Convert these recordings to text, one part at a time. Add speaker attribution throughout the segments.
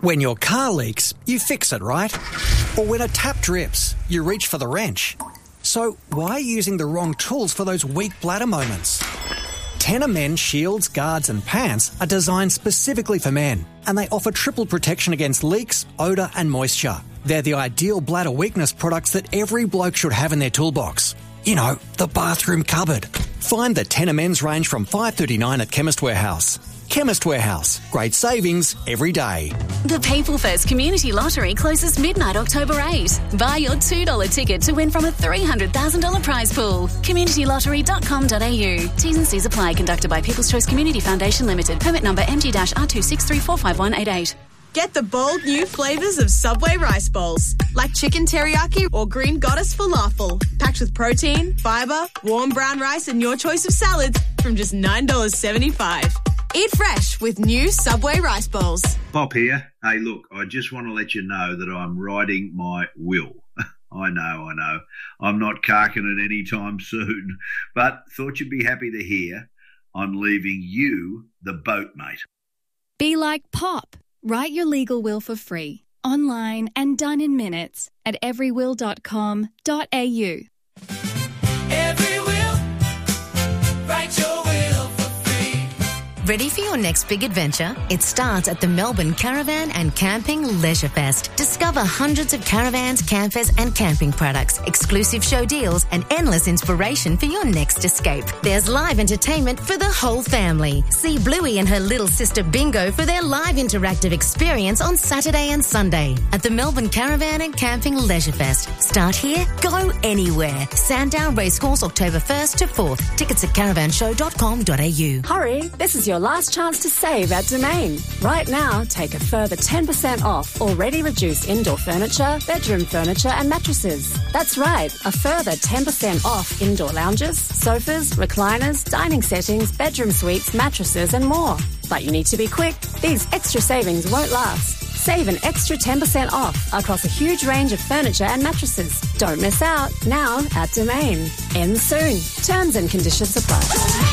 Speaker 1: When your car leaks, you fix it, right? Or when a tap drips, you reach for the wrench. So why are you using the wrong tools for those weak bladder moments? Tena Men shields, guards and pants are designed specifically for men, and they offer triple protection against leaks, odour and moisture. They're the ideal bladder weakness products that every bloke should have in their toolbox. You know, the bathroom cupboard. Find the Tena Men's range from $5.39 at Chemist Warehouse. Chemist Warehouse. Great savings every day.
Speaker 2: The People First Community Lottery closes midnight October 8. Buy your $2 ticket to win from a $300,000 prize pool. communitylottery.com.au. T's and C's apply. Conducted by People's Choice Community Foundation Limited. Permit number MG-R263451188.
Speaker 3: Get the bold new flavours of Subway rice bowls, like chicken teriyaki or green goddess falafel, packed with protein, fibre, warm brown rice and your choice of salads from just $9.75. Eat fresh with new Subway rice bowls.
Speaker 4: Pop here. Hey, look, I just want to let you know that I'm writing my will. I know. I'm not carking it anytime soon, but thought you'd be happy to hear I'm leaving you the boat, mate.
Speaker 5: Be like Pop. Write your legal will for free, online and done in minutes at everywill.com.au.
Speaker 6: Every will, write your will for free.
Speaker 7: Ready for your next big adventure? It starts at the Melbourne Caravan and Camping Leisure Fest. Discover hundreds of caravans, campers and camping products, exclusive show deals and endless inspiration for your next escape. There's live entertainment for the whole family. See Bluey and her little sister Bingo for their live interactive experience on Saturday and Sunday at the Melbourne Caravan and Camping Leisure Fest. Start here, go anywhere. Sandown Racecourse, October 1st to 4th. Tickets at caravanshow.com.au.
Speaker 8: Hurry, this is your last chance to save at Domain. Right now, take a further 10% off already reduced indoor furniture, bedroom furniture and mattresses. That's right, a further 10% off indoor lounges, sofas, recliners, dining settings, bedroom suites, mattresses and more. But you need to be quick. These extra savings won't last. Save an extra 10% off across a huge range of furniture and mattresses. Don't miss out. Now at Domain. Ends soon. Terms and conditions apply.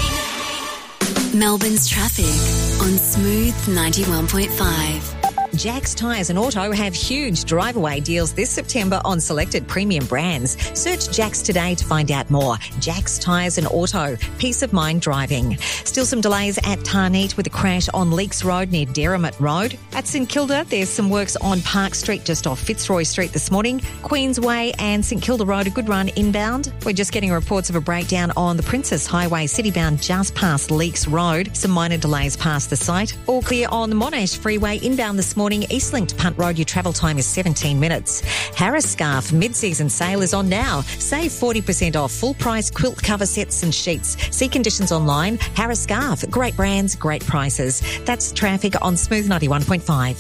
Speaker 2: Melbourne's traffic on Smooth 91.5.
Speaker 9: Jack's Tyres and Auto have huge drive-away deals this September on selected premium brands. Search Jack's today to find out more. Jack's Tyres and Auto. Peace of mind driving. Still some delays at Tarneet with a crash on Leaks Road near Derrimut Road. At St Kilda, there's some works on Park Street just off Fitzroy Street this morning. Queensway and St Kilda Road, a good run inbound. We're just getting reports of a breakdown on the Princess Highway citybound just past Leaks Road. Some minor delays past the site. All clear on the Monash Freeway inbound this morning. Eastlink to Punt Road, your travel time is 17 minutes. Harris Scarf mid-season sale is on now. Save 40% off full price quilt cover sets and sheets. See conditions online. Harris Scarf, great brands, great prices. That's traffic on Smooth 91.5.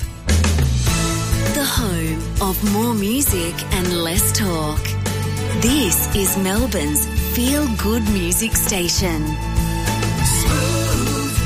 Speaker 2: The home of more music and less talk. This is Melbourne's feel-good music station.
Speaker 6: Smooth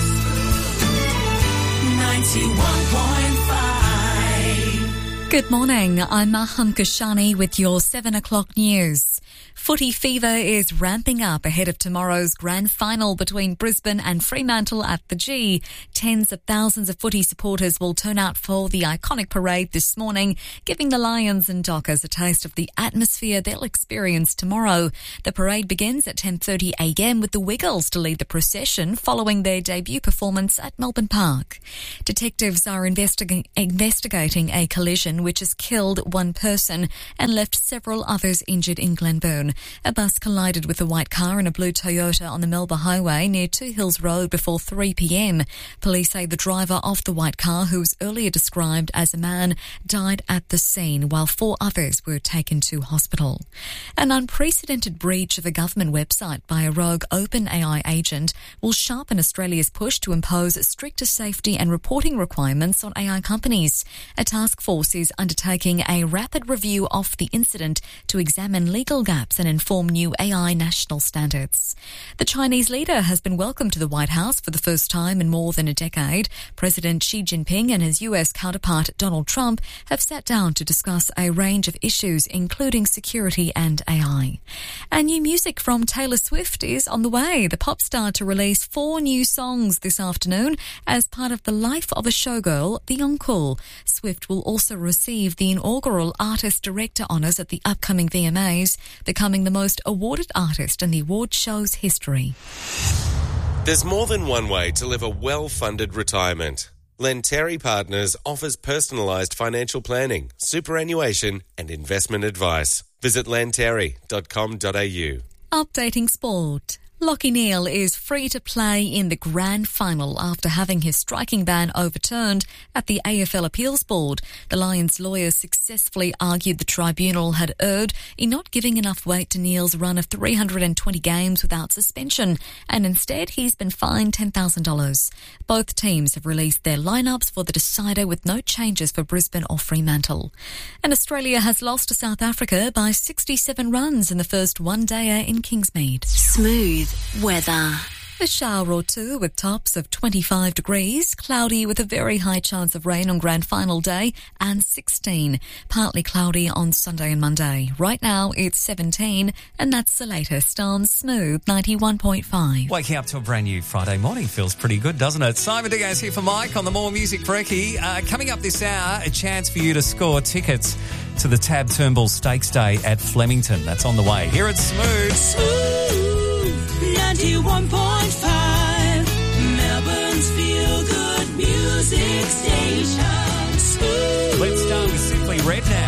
Speaker 6: 91.5.
Speaker 10: Good morning, I'm Maham Kashani with your 7 o'clock news. Footy fever is ramping up ahead of tomorrow's grand final between Brisbane and Fremantle at the G. Tens of thousands of footy supporters will turn out for the iconic parade this morning, giving the Lions and Dockers a taste of the atmosphere they'll experience tomorrow. The parade begins at 10:30 a.m. with the Wiggles to lead the procession following their debut performance at Melbourne Park. Detectives are investigating a collision which has killed one person and left several others injured in Glenburn. A bus collided with a white car and a blue Toyota on the Melbourne Highway near Two Hills Road before 3 p.m. Police say the driver of the white car, who was earlier described as a man, died at the scene while 4 others were taken to hospital. An unprecedented breach of a government website by a rogue OpenAI agent will sharpen Australia's push to impose stricter safety and reporting requirements on AI companies. A task force is undertaking a rapid review of the incident to examine legal gaps and and inform new AI national standards. The Chinese leader has been welcomed to the White House for the first time in more than a decade. President Xi Jinping and his US counterpart Donald Trump have sat down to discuss a range of issues, including security and AI. And new music from Taylor Swift is on the way. The pop star to release 4 new songs this afternoon as part of the Life of a Showgirl, The Encore. Swift will also receive the inaugural Artist Director honours at the upcoming VMAs, becoming the most awarded artist in the award show's history.
Speaker 11: There's more than one way to live a well-funded retirement. Lenteri Partners offers personalised financial planning, superannuation and investment advice. Visit lenteri.com.au.
Speaker 10: Updating sport. Lachie Neale is free to play in the grand final after having his striking ban overturned at the AFL Appeals Board. The Lions' lawyers successfully argued the tribunal had erred in not giving enough weight to Neale's run of 320 games without suspension, and instead he's been fined $10,000. Both teams have released their lineups for the decider with no changes for Brisbane or Fremantle. And Australia has lost to South Africa by 67 runs in the first one-dayer in Kingsmead.
Speaker 2: Smooth weather.
Speaker 10: A shower or two with tops of 25 degrees, cloudy with a very high chance of rain on grand final day, and 16. Partly cloudy on Sunday and Monday. Right now it's 17, and that's the latest on Smooth 91.5.
Speaker 12: Waking up to a brand new Friday morning feels pretty good, doesn't it? Simon Diaz here for Mike on the More Music Brekkie. Coming up this hour, a chance for you to score tickets to the Tab Turnbull Stakes Day at Flemington. That's on the way. Here at Smooth.
Speaker 6: 91.5, Melbourne's feel-good music station. Smooth.
Speaker 12: Let's start with Simply Red now.